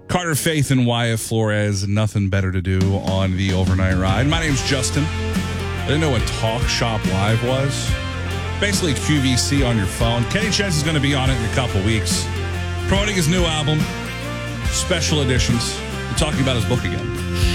Carter Faith and Wyatt Flores, nothing better to do on the overnight ride. My name's Justin. I didn't know what Talk Shop Live was. Basically QVC on your phone. Kenny Chess is going to be on it in a couple weeks, promoting his new album, special editions. We're talking about his book again.